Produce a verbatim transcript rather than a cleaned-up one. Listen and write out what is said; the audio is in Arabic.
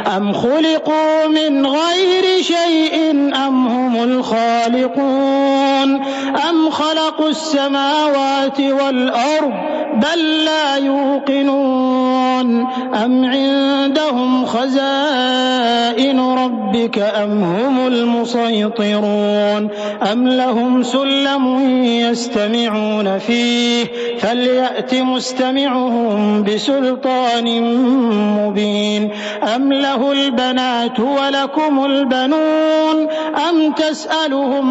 أم خلقوا من غير شيء أم هم الخالقون أم خلقوا السماوات والأرض بل لا يوقنون أم عندهم خزائن ربك أم هم المسيطرون أم لهم سلم يستمعون فيه فليأت مستمعهم بسلطان مبين أم له البنات ولكم البنون أم تسألهم